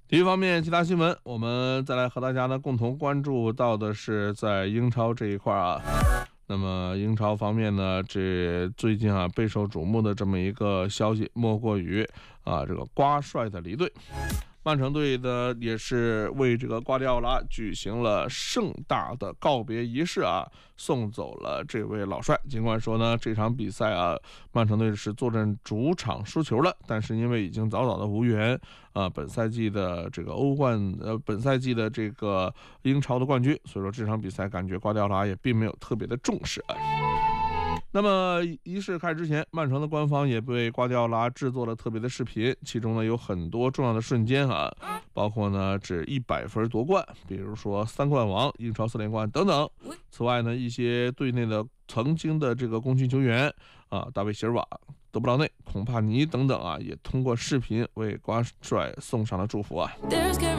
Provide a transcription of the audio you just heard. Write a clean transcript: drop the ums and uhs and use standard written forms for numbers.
体育方面，其他新闻，我们再来和大家呢共同关注到的是在英超这一块啊。那么英超方面呢，这最近备受瞩目的这么一个消息，莫过于这个瓜帅的离队。曼城队呢也是为这个瓜迪奥拉举行了盛大的告别仪式送走了这位老帅。尽管说呢，这场比赛曼城队是坐镇主场输球了，但是因为已经早早的无缘本赛季的这个本赛季的这个英超的冠军，所以说这场比赛感觉瓜迪奥拉也并没有特别的重视那么仪式开始之前，曼城的官方也为瓜迪奥拉制作了特别的视频，其中呢有很多重要的瞬间包括呢指100分夺冠，比如说3冠王、英超4连冠等等。此外呢，一些队内的曾经的这个功勋球员大卫席尔瓦、德布劳内、孔帕尼等等也通过视频为瓜帅送上了祝福